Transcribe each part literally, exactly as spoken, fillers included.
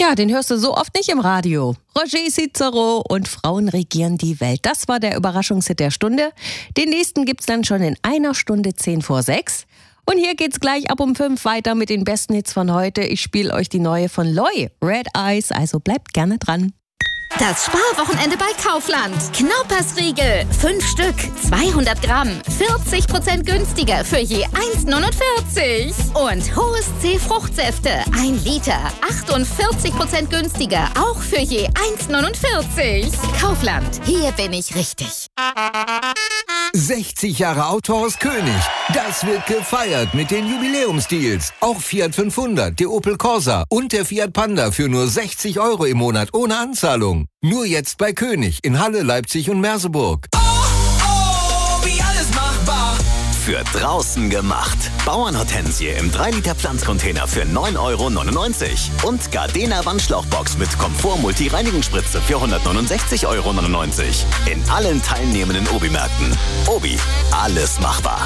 Ja, den hörst du so oft nicht im Radio. Roger Cicero und Frauen regieren die Welt. Das war der Überraschungshit der Stunde. Den nächsten gibt's dann schon in einer Stunde zehn vor sechs. Und hier geht's gleich ab um fünf weiter mit den besten Hits von heute. Ich spiele euch die neue von Loy, Red Eyes, also bleibt gerne dran. Das Sparwochenende bei Kaufland. Knaupersriegel, fünf Stück, zweihundert Gramm, vierzig Prozent günstiger für je eins Komma neunundvierzig. Und Hohes C Fruchtsäfte, ein Liter, achtundvierzig Prozent günstiger, auch für je eins Komma neunundvierzig. Kaufland, hier bin ich richtig. sechzig Jahre Autohaus König. Das wird gefeiert mit den Jubiläumsdeals. Auch Fiat fünfhundert, der Opel Corsa und der Fiat Panda für nur sechzig Euro im Monat ohne Anzahlung. Nur jetzt bei König in Halle, Leipzig und Merseburg. Oh, oh, wie alles machbar. Für draußen gemacht. Bauernhortensie im drei Liter Pflanzcontainer für neun Euro neunundneunzig. Und Gardena Wandschlauchbox mit Komfort-Multi-Reinigungsspritze für hundertneunundsechzig Euro neunundneunzig. In allen teilnehmenden Obi-Märkten. Obi, alles machbar.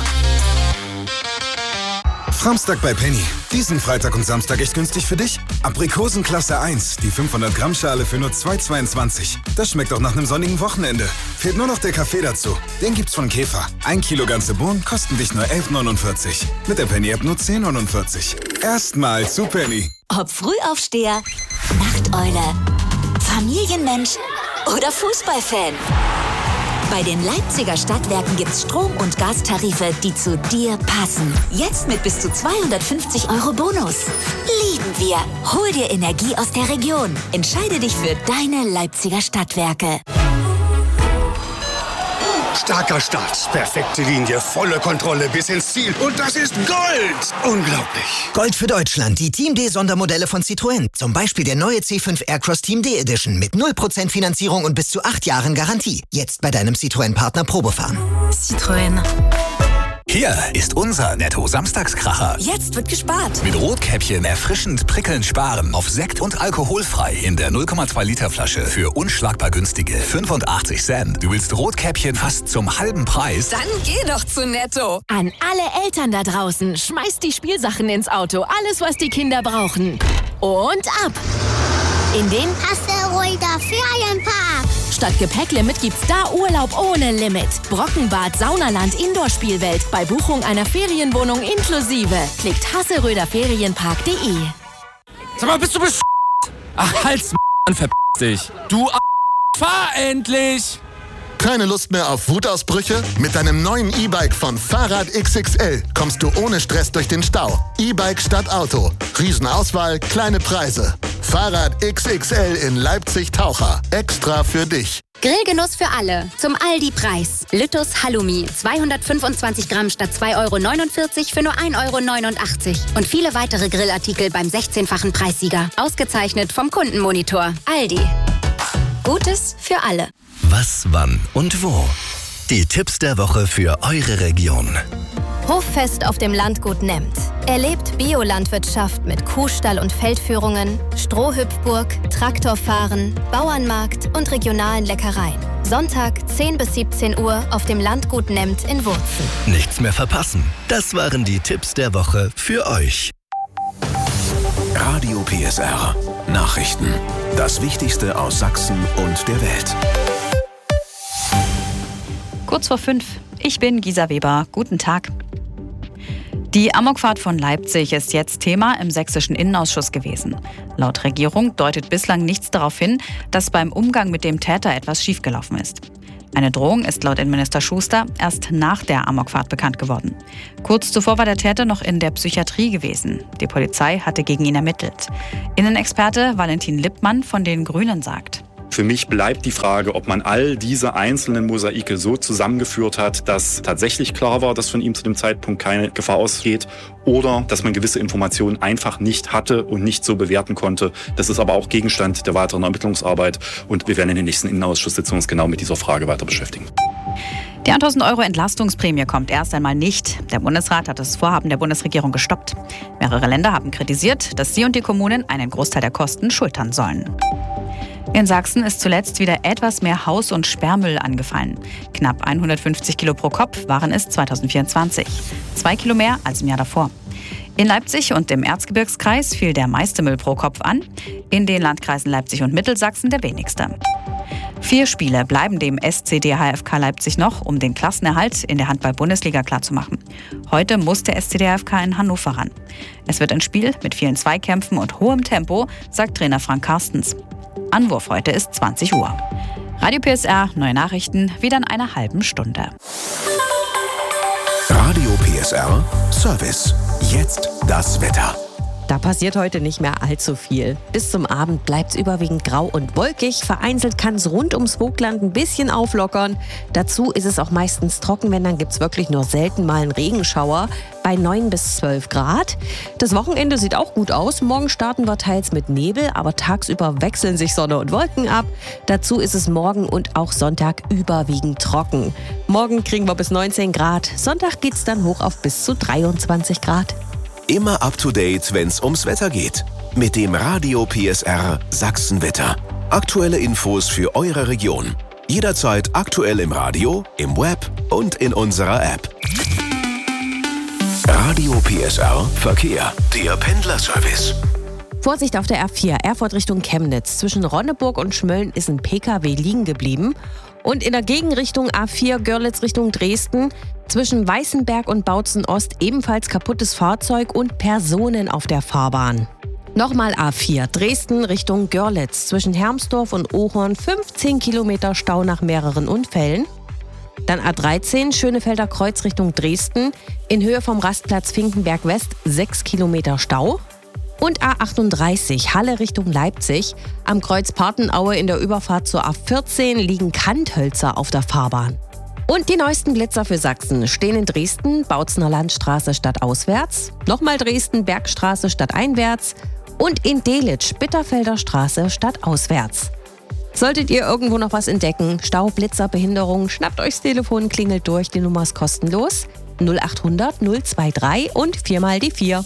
Samstag bei Penny. Diesen Freitag und Samstag echt günstig für dich? Aprikosen Klasse eins, die fünfhundert Gramm Schale für nur zwei Euro zweiundzwanzig. Das schmeckt doch nach einem sonnigen Wochenende. Fehlt nur noch der Kaffee dazu. Den gibt's von Käfer. Ein Kilo ganze Bohnen kosten dich nur elf Euro neunundvierzig. Mit der Penny-App nur zehn Euro neunundvierzig. Erstmal zu Penny. Ob Frühaufsteher, Nachteule, Familienmensch oder Fußballfan. Bei den Leipziger Stadtwerken gibt's Strom- und Gastarife, die zu dir passen. Jetzt mit bis zu zweihundertfünfzig Euro Bonus. Lieben wir. Hol dir Energie aus der Region. Entscheide dich für deine Leipziger Stadtwerke. Starker Start, perfekte Linie, volle Kontrolle bis ins Ziel. Und das ist Gold! Unglaublich. Gold für Deutschland, die Team D-Sondermodelle von Citroën. Zum Beispiel der neue C fünf Aircross Team D Edition mit null Prozent Finanzierung und bis zu acht Jahren Garantie. Jetzt bei deinem Citroën-Partner Probefahren. Citroën. Hier ist unser Netto-Samstagskracher. Jetzt wird gespart. Mit Rotkäppchen erfrischend prickelnd sparen auf Sekt und alkoholfrei in der null Komma zwei Liter Flasche für unschlagbar günstige fünfundachtzig Cent. Du willst Rotkäppchen fast zum halben Preis? Dann geh doch zu Netto. An alle Eltern da draußen, schmeißt die Spielsachen ins Auto. Alles, was die Kinder brauchen. Und ab in den Hasseröder Ferienpark. Statt Gepäcklimit gibt's da Urlaub ohne Limit. Brockenbad, Saunaland, Indoor-Spielwelt. Bei Buchung einer Ferienwohnung inklusive. Klickt hasseröder ferienpark punkt de. Sag mal, bist du besch***? Ach, halt's, Mann, verpiss dich. Du A***, fahr endlich! Keine Lust mehr auf Wutausbrüche? Mit deinem neuen E-Bike von Fahrrad X X L kommst du ohne Stress durch den Stau. E-Bike statt Auto. Riesenauswahl, kleine Preise. Fahrrad X X L in Leipzig-Taucher. Extra für dich. Grillgenuss für alle. Zum Aldi-Preis. Lüttus Halloumi. zweihundertfünfundzwanzig Gramm statt zwei Euro neunundvierzig für nur ein Euro neunundachtzig. Und viele weitere Grillartikel beim sechzehnfachen Preissieger. Ausgezeichnet vom Kundenmonitor. Aldi. Gutes für alle. Was, wann und wo? Die Tipps der Woche für eure Region. Hoffest auf dem Landgut Nemmt. Erlebt Biolandwirtschaft mit Kuhstall und Feldführungen, Strohhüpfburg, Traktorfahren, Bauernmarkt und regionalen Leckereien. Sonntag zehn bis siebzehn Uhr auf dem Landgut Nemmt in Wurzen. Nichts mehr verpassen. Das waren die Tipps der Woche für euch. Radio P S R. Nachrichten. Das Wichtigste aus Sachsen und der Welt. Kurz vor fünf. Ich bin Gisa Weber. Guten Tag. Die Amokfahrt von Leipzig ist jetzt Thema im sächsischen Innenausschuss gewesen. Laut Regierung deutet bislang nichts darauf hin, dass beim Umgang mit dem Täter etwas schiefgelaufen ist. Eine Drohung ist laut Innenminister Schuster erst nach der Amokfahrt bekannt geworden. Kurz zuvor war der Täter noch in der Psychiatrie gewesen. Die Polizei hatte gegen ihn ermittelt. Innenexperte Valentin Lippmann von den Grünen sagt: Für mich bleibt die Frage, ob man all diese einzelnen Mosaike so zusammengeführt hat, dass tatsächlich klar war, dass von ihm zu dem Zeitpunkt keine Gefahr ausgeht, oder dass man gewisse Informationen einfach nicht hatte und nicht so bewerten konnte. Das ist aber auch Gegenstand der weiteren Ermittlungsarbeit und wir werden in den nächsten Innenausschusssitzungen uns genau mit dieser Frage weiter beschäftigen. Die tausend Euro Entlastungsprämie kommt erst einmal nicht. Der Bundesrat hat das Vorhaben der Bundesregierung gestoppt. Mehrere Länder haben kritisiert, dass sie und die Kommunen einen Großteil der Kosten schultern sollen. In Sachsen ist zuletzt wieder etwas mehr Haus- und Sperrmüll angefallen. Knapp hundertfünfzig Kilo pro Kopf waren es zweitausendvierundzwanzig. Zwei Kilo mehr als im Jahr davor. In Leipzig und im Erzgebirgskreis fiel der meiste Müll pro Kopf an, in den Landkreisen Leipzig und Mittelsachsen der wenigste. Vier Spiele bleiben dem S C D H F K Leipzig noch, um den Klassenerhalt in der Handball-Bundesliga klarzumachen. Heute muss der S C D H F K in Hannover ran. Es wird ein Spiel mit vielen Zweikämpfen und hohem Tempo, sagt Trainer Frank Carstens. Anwurf heute ist zwanzig Uhr. Radio P S R, neue Nachrichten, wieder in einer halben Stunde. Radio P S R Service. Jetzt das Wetter. Da passiert heute nicht mehr allzu viel. Bis zum Abend bleibt es überwiegend grau und wolkig. Vereinzelt kann es rund ums Vogtland ein bisschen auflockern. Dazu ist es auch meistens trocken, wenn dann gibt es wirklich nur selten mal einen Regenschauer bei neun bis zwölf Grad. Das Wochenende sieht auch gut aus. Morgen starten wir teils mit Nebel, aber tagsüber wechseln sich Sonne und Wolken ab. Dazu ist es morgen und auch Sonntag überwiegend trocken. Morgen kriegen wir bis neunzehn Grad. Sonntag geht es dann hoch auf bis zu dreiundzwanzig Grad. Immer up to date, wenn's ums Wetter geht. Mit dem Radio P S R Sachsenwetter. Aktuelle Infos für eure Region. Jederzeit aktuell im Radio, im Web und in unserer App. Radio P S R Verkehr. Der Pendlerservice. Vorsicht auf der R vier, Erfurt Richtung Chemnitz. Zwischen Ronneburg und Schmölln ist ein P K W liegen geblieben. Und in der Gegenrichtung A vier Görlitz Richtung Dresden. Zwischen Weißenberg und Bautzen Ost ebenfalls kaputtes Fahrzeug und Personen auf der Fahrbahn. Nochmal A vier, Dresden Richtung Görlitz. Zwischen Hermsdorf und Ohorn fünfzehn Kilometer Stau nach mehreren Unfällen. Dann A dreizehn, Schönefelder Kreuz Richtung Dresden. In Höhe vom Rastplatz Finkenberg West sechs Kilometer Stau. Und A achtunddreißig, Halle Richtung Leipzig. Am Kreuz Partenaue in der Überfahrt zur A vierzehn liegen Kanthölzer auf der Fahrbahn. Und die neuesten Blitzer für Sachsen stehen in Dresden, Bautzener Landstraße stadtauswärts, nochmal Dresden, Bergstraße stadteinwärts und in Delitzsch, Bitterfelder Straße stadtauswärts. Solltet ihr irgendwo noch was entdecken, Stau, Blitzer, Behinderung, schnappt euch das Telefon, klingelt durch, die Nummer ist kostenlos. null achthundert null dreiundzwanzig und viermal die vier.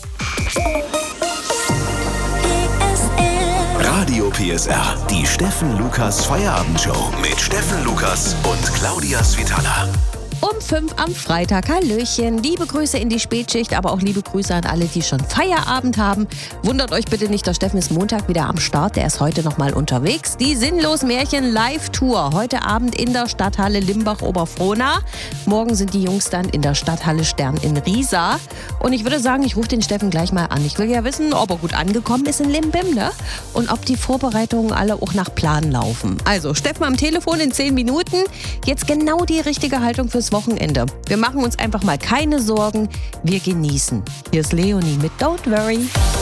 Radio P S R, die Steffen Lukas Feierabendshow mit Steffen Lukas und Claudia Svitala. Um fünf am Freitag. Hallöchen. Liebe Grüße in die Spätschicht, aber auch liebe Grüße an alle, die schon Feierabend haben. Wundert euch bitte nicht, der Steffen ist Montag wieder am Start. Der ist heute nochmal unterwegs. Die Sinnlos-Märchen-Live-Tour. Heute Abend in der Stadthalle Limbach-Oberfrohna. Morgen sind die Jungs dann in der Stadthalle Stern in Riesa. Und ich würde sagen, ich rufe den Steffen gleich mal an. Ich will ja wissen, ob er gut angekommen ist in Limbim, ne? Und ob die Vorbereitungen alle auch nach Plan laufen. Also, Steffen am Telefon in zehn Minuten. Jetzt genau die richtige Haltung fürs Wochenende. Wir machen uns einfach mal keine Sorgen. Wir genießen. Hier ist Leonie mit Don't Worry.